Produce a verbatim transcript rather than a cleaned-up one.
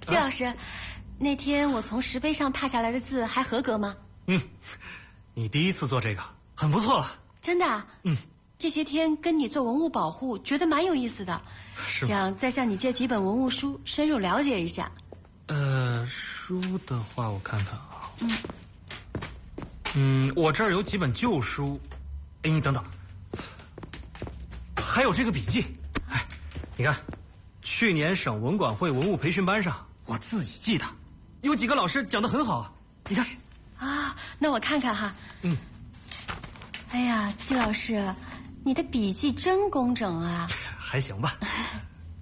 季老师，那天我从石碑上拓下来的字还合格吗？ 嗯，你第一次做这个，很不错了。 真的啊？ 嗯。 这些天跟你做文物保护，觉得蛮有意思的，想再向你借几本文物书，深入了解一下。 呃，书的话，我看看啊。嗯。嗯，我这儿有几本旧书。哎，你等等，还有这个笔记。哎，你看，去年省文管会文物培训班上我自己记的，有几个老师讲得很好啊。你看。 啊，那我看看哈。 嗯。 哎呀，季老师。你的笔记真工整啊！ 还行吧。